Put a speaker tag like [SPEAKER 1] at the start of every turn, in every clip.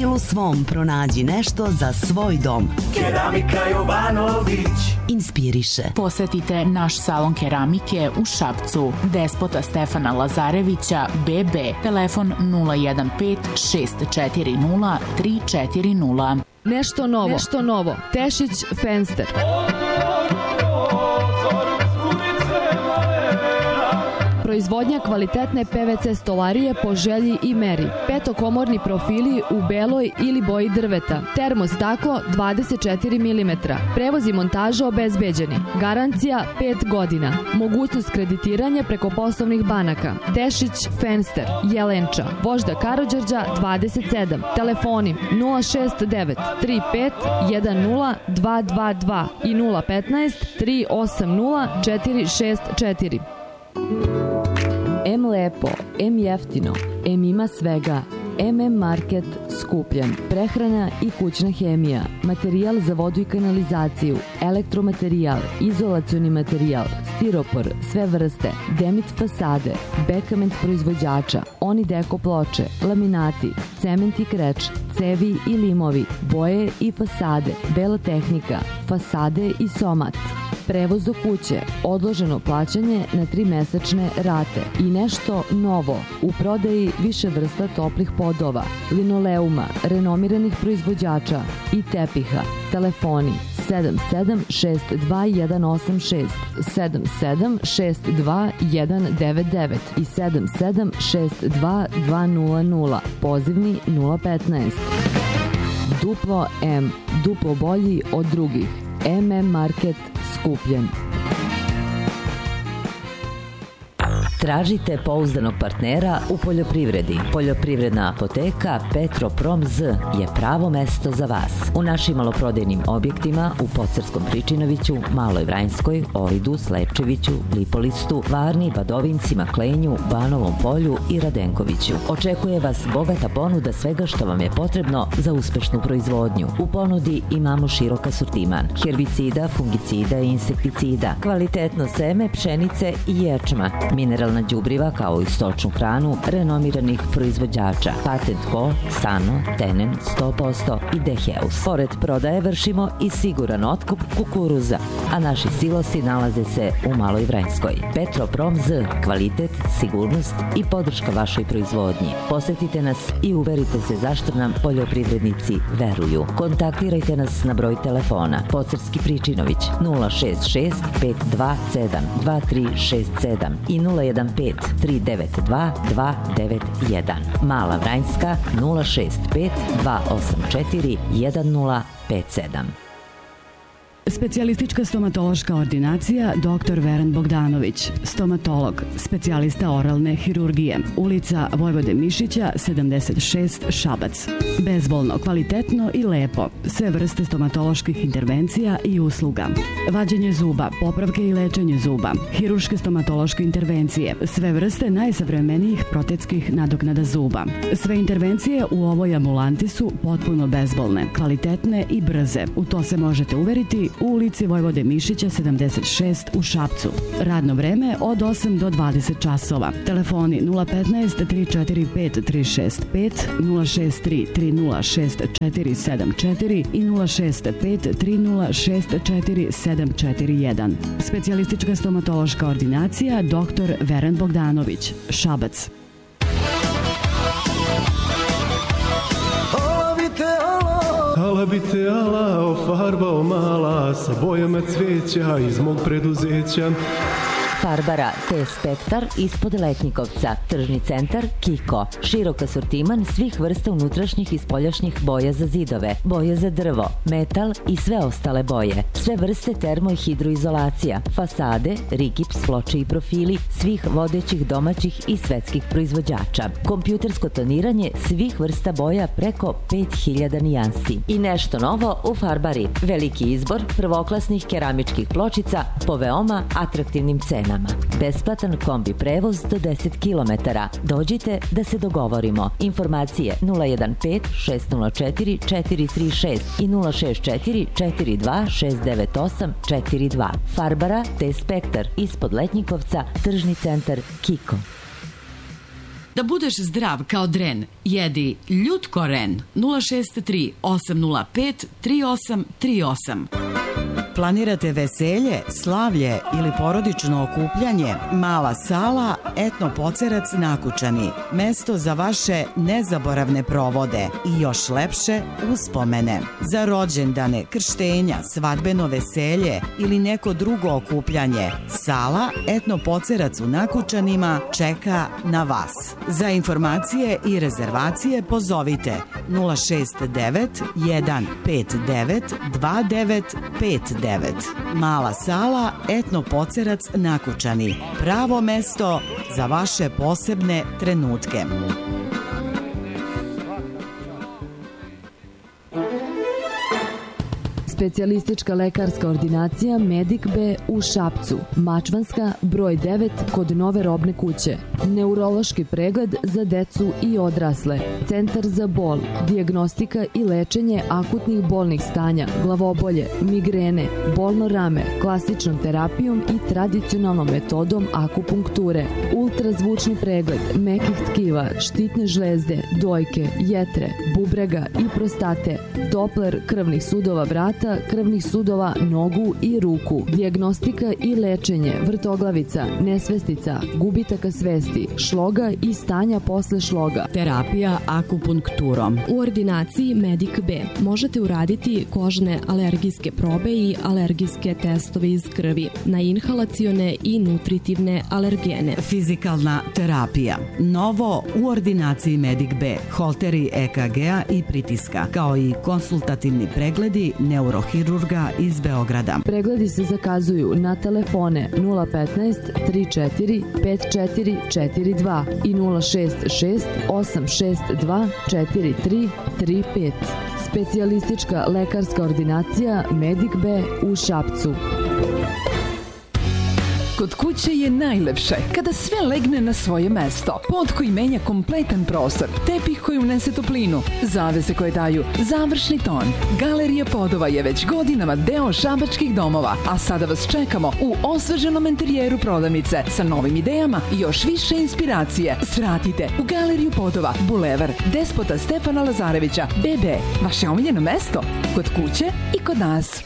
[SPEAKER 1] stilu svom pronađi nešto za svoj dom.
[SPEAKER 2] Keramika Jovanović
[SPEAKER 1] inspiriše.
[SPEAKER 3] Posetite naš salon keramike u Šapcu. Despota Stefana Lazarevića, BB, telefon 015 640 340.
[SPEAKER 4] Nešto novo. Tešić Fenster. Proizvodnja kvalitetne PVC stolarije po želji i meri. Petokomorni profili u beloj ili boji drveta. Termostaklo 24 mm. Prevoz i montaža obezbeđeni. Garancija 5 godina. Mogućnost kreditiranja preko poslovnih banaka. Tešić Fenster, Jelenča, Vožda Karađorđa 27. Telefoni 069 35 10 222 i 015 380 464. M lepo, M jeftino, M ima svega. MM Market skupljen. Prehrana i kućna hemija, materijal za vodu i kanalizaciju, elektromaterijal, izolacioni materijal, stiropor, sve vrste, Demit fasade, Bekament proizvođača, Onideko ploče, laminati, cement i kreč, cevi i limovi, boje i fasade, bela tehnika, fasade i somat. Prevoz do kuće, odloženo plaćanje na 3-mesečne rate i nešto novo. U prodaji više vrsta toplih podova, linoleuma, renomiranih proizvođača i tepiha. Telefoni 7762 186, 7762 199 i 7762 200. Pozivni 015. Duplo M, duplo bolji od drugih. MM Market skupljen.
[SPEAKER 5] Tražite pouzdanog partnera u poljoprivredi. Poljoprivredna apoteka Petroprom Z je pravo mesto za vas. U našim maloprodajnim objektima u Pocarskom Pričinoviću, Maloj Vranjskoj, Oridu, Slepčeviću, Lipolistu, Varni, Badovincima, Klenju, Banovom Polju i Radenkoviću. Očekuje vas bogata ponuda svega što vam je potrebno za uspešnu proizvodnju. U ponudi imamo širok asortiman herbicida, fungicida i insekticida, kvalitetno seme, pšenice i ječma, mineralna đubriva kao i stočnu hranu renomiranih proizvođača Patent Co, Sano, Tenen 100% i Deheus. Pored prodaje vršimo i siguran otkup kukuruza, a naši silosi nalaze se u Maloj Vranjskoj. Petroprom Z, kvalitet, sigurnost i podrška vašoj proizvodnji. Posetite nas i uverite se zašto nam poljoprivrednici veruju. Kontaktirajte nas na broj telefona Pocarski Pričinović 066 527 2367 i 015 392 291. Mala Vranjska 065 284 1057.
[SPEAKER 6] Specijalistička stomatološka ordinacija dr. Veran Bogdanović, stomatolog, specijalista oralne hirurgije, ulica Vojvode Mišića 76, Šabac. Bezbolno, kvalitetno i lepo, sve vrste stomatoloških intervencija i usluga. Vađenje zuba, popravke i lečenje zuba, hirurške stomatološke intervencije, sve vrste najsavremenijih protetskih nadoknada zuba. Sve intervencije u ovoj ambulanti su potpuno bezbolne, kvalitetne i brze. U to se možete uveriti u ulici Vojvode Mišića 76 u Šapcu. Radno vreme od 8 do 20 časova. Telefoni 015 345 365, 063 306 474 i 065 306 4741. Specijalistička stomatološka ordinacija dr. Veran Bogdanović, Šabac.
[SPEAKER 7] Ala bi te ala ofarbao mala sa bojama cveća iz mog preduzeća.
[SPEAKER 5] Farbara T-Spektar ispod Letnjikovca, tržni centar Kiko, širok asortiman svih vrsta unutrašnjih i spoljašnjih boja za zidove, boje za drvo, metal i sve ostale boje, sve vrste termo i hidroizolacija, fasade, rigips, ploče i profili svih vodećih domaćih i svetskih proizvođača, kompjutersko toniranje svih vrsta boja preko 5000 nijansi. I nešto novo u Farbari, veliki izbor prvoklasnih keramičkih pločica po veoma atraktivnim cenama. Besplatan kombi prevoz do 10 km. Dođite da se dogovorimo. Informacije 015 604 436 i 064 42 698 42. Farbara T-Spektar ispod Letnjikovca, tržni centar Kiko.
[SPEAKER 8] Da budeš zdrav kao dren, jedi Ljutkoren 063 805 3838.
[SPEAKER 9] Planirate veselje, slavlje ili porodično okupljanje? Mala sala Etno Pocerac Nakučani. Mesto za vaše nezaboravne provode i još lepše uspomene. Za rođendane, krštenja, svadbeno veselje ili neko drugo okupljanje, sala Etno Pocerac u Nakučanima čeka na vas. Za informacije i rezervacije pozovite 069 159 2959. Mala sala Etno Pocerac Nakučani. Pravo mesto za vaše posebne trenutke.
[SPEAKER 4] Specijalistička lekarska ordinacija Medic B u Šapcu, Mačvanska, broj 9 kod Nove robne kuće. Neurološki pregled za decu i odrasle. Centar za bol, dijagnostika i lečenje akutnih bolnih stanja, glavobolje, migrene, bolno rame, klasičnom terapijom i tradicionalnom metodom akupunkture. Ultrazvučni pregled mekih tkiva, štitne žlezde, dojke, jetre, bubrega i prostate. Doppler krvnih sudova vrata, krvnih sudova nogu i ruku. Dijagnostika i lečenje vrtoglavica, nesvestica, gubitaka svesti, šloga i stanja posle šloga.
[SPEAKER 8] Terapija akupunkturom.
[SPEAKER 10] U ordinaciji Medic B možete uraditi kožne alergijske probe i alergijske testove iz krvi na inhalacione i nutritivne alergene.
[SPEAKER 9] Fizikalna terapija. Novo u ordinaciji Medic B. Holteri EKG-a i pritiska, kao i konsultativni pregledi neurohirurga iz Beograda.
[SPEAKER 4] Pregledi se zakazuju na telefone 015 34 5442 i 066 862 4335. Specijalistička lekarska ordinacija Medic B u Šapcu.
[SPEAKER 11] Kod kuće je najlepše kada sve legne na svoje mesto. Pod koji menja kompletan prostor, tepih koji unese toplinu, zavese koje daju završni ton. Galerija podova je već godinama deo šabačkih domova, a sada vas čekamo u osveženom interijeru prodavnice sa novim idejama i još više inspiracije. Svratite u Galeriju podova, bulevar Despota Stefana Lazarevića, BB, vaše omiljeno mesto, kod kuće i kod nas.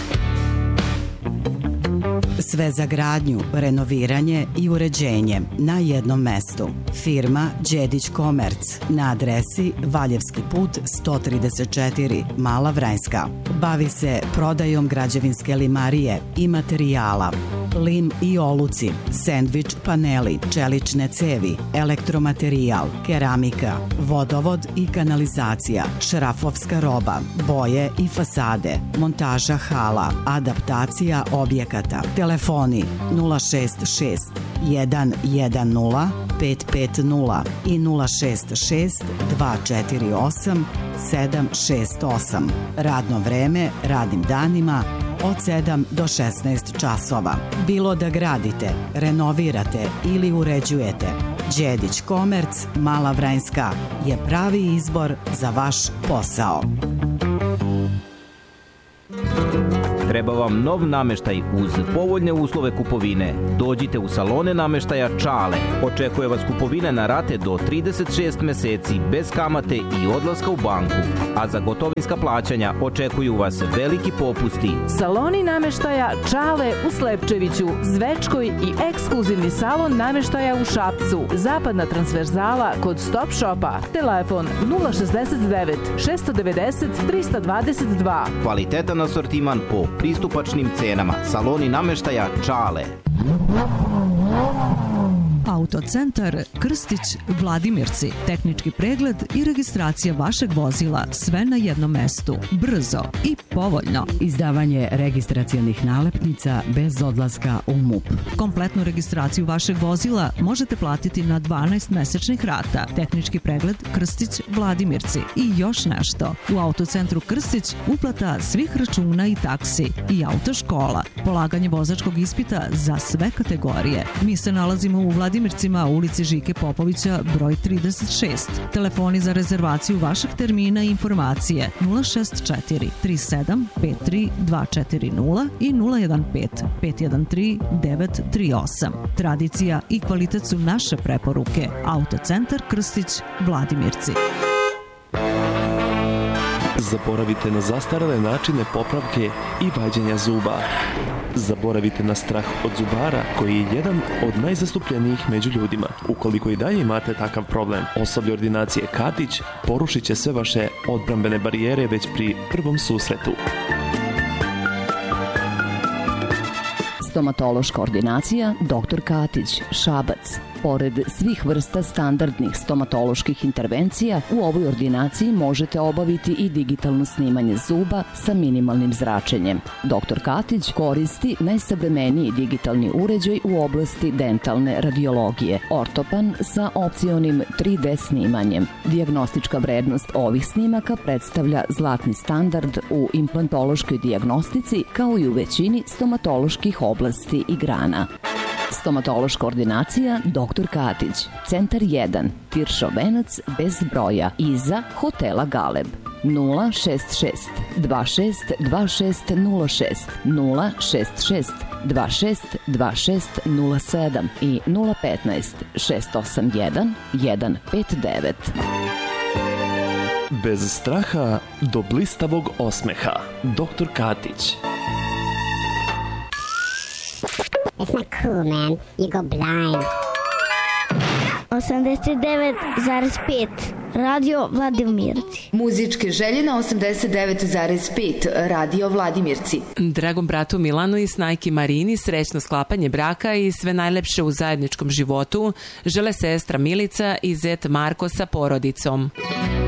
[SPEAKER 9] Sve za gradnju, renoviranje i uređenje na jednom mestu. Firma Đedić Komerc na adresi Valjevski put 134, Mala Vranjska. Bavi se prodajom građevinske limarije i materijala, lim i oluci, sendvič paneli, čelične cevi, elektromaterijal, keramika, vodovod i kanalizacija, šrafovska roba, boje i fasade, montaža hala, adaptacija objekata. Telefoni 066 110 550 i 066 248 768. Radno vreme radnim danima od 7 do 16 časova. Bilo da gradite, renovirate ili uređujete, Đedić Komerc, Mala Vranjska je pravi izbor za vaš posao.
[SPEAKER 12] Treba vam nov nameštaj uz povoljne uslove kupovine. Dođite u salone nameštaja Čale. Očekuje vas kupovina na rate do 36 meseci bez kamate i odlaska u banku. A za gotovinska plaćanja očekuju vas veliki popusti.
[SPEAKER 13] Saloni nameštaja Čale u Slepčeviću, Zvečkoj i ekskluzivni salon nameštaja u Šapcu. Zapadna transverzala kod Stop Shopa. Telefon 069 690 322.
[SPEAKER 12] Kvalitetan asortiman po pristupačnim cenama. Saloni nameštaja Čale.
[SPEAKER 14] Autocentar Krstić Vladimirci. Tehnički pregled i registracija vašeg vozila, sve na jednom mestu. Brzo i povoljno.
[SPEAKER 15] Izdavanje registracionih nalepnica bez odlaska u MUP.
[SPEAKER 14] Kompletnu registraciju vašeg vozila možete platiti na 12 mesečnih rata. Tehnički pregled Krstić Vladimirci. I još nešto. U Autocentru Krstić uplata svih računa i taksi i autoškola. Polaganje vozačkog ispita za sve kategorije. Mi se nalazimo u Vladimirsku Vladimircima u ulici Žike Popovića broj 36. Telefoni za rezervaciju vašeg termina i informacije 064 37 53 240 i 015 513 938. Tradicija i kvalitet su naše preporuke. Autocentar Krstić, Vladimirci.
[SPEAKER 16] Zaboravite na zastarele načine popravke i vađenja zuba. Zaboravite na strah od zubara, koji je jedan od najzastupljenijih među ljudima. Ukoliko i dalje imate takav problem, osoblje ordinacije Katić porušit će sve vaše odbrambene barijere već pri prvom susretu.
[SPEAKER 17] Stomatološka ordinacija Dr. Katić, Šabac. Pored svih vrsta standardnih stomatoloških intervencija, u ovoj ordinaciji možete obaviti i digitalno snimanje zuba sa minimalnim zračenjem. Dr. Katić koristi najsavremeniji digitalni uređaj u oblasti dentalne radiologije, ortopan sa opcionim 3D snimanjem. Dijagnostička vrednost ovih snimaka predstavlja zlatni standard u implantološkoj dijagnostici, kao i u većini stomatoloških oblasti i grana. Stomatološka ordinacija Dr. Katić, Centar 1, Tiršov venac bez broja, iza hotela Galeb. 066 26 2606, 066 26 2607 i 015 681 159.
[SPEAKER 16] Bez straha do blistavog osmeha. Dr. Katić.
[SPEAKER 18] It's not cool, man. You go blind. 89,5 Radio Vladimirci.
[SPEAKER 19] Muzičke želje na 89,5 Radio Vladimirci.
[SPEAKER 20] Dragom bratu Milanu i snajki Marini srećno sklapanje braka i sve najlepše u zajedničkom životu žele sestra Milica i zet Marko sa porodicom.